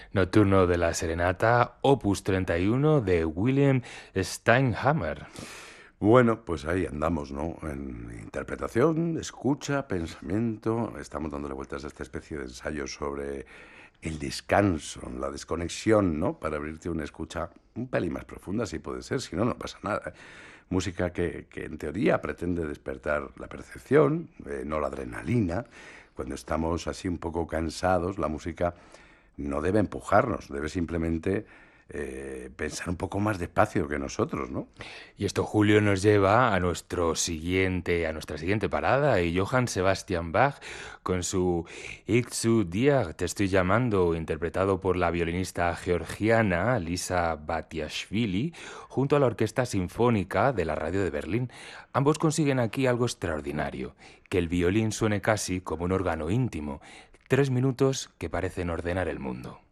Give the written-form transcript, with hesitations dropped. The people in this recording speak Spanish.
Nocturno de la Serenata, opus 31 de William Steinhammer. Bueno, pues ahí andamos, ¿no? En interpretación, escucha, pensamiento. Estamos dándole vueltas a esta especie de ensayo sobre el descanso, la desconexión, ¿no? Para abrirte una escucha un pelín más profunda, si puede ser, si no, no pasa nada. Música que en teoría pretende despertar la percepción, no la adrenalina. Cuando estamos así un poco cansados, la música no debe empujarnos, debe simplemente pensar un poco más despacio que nosotros, ¿no? Y esto, Julio, nos lleva a nuestra siguiente parada, y Johann Sebastian Bach con su Ich zu dir, te estoy llamando, interpretado por la violinista georgiana Lisa Batiashvili, junto a la Orquesta Sinfónica de la Radio de Berlín. Ambos consiguen aquí algo extraordinario, que el violín suene casi como un órgano íntimo. 3 minutos que parecen ordenar el mundo.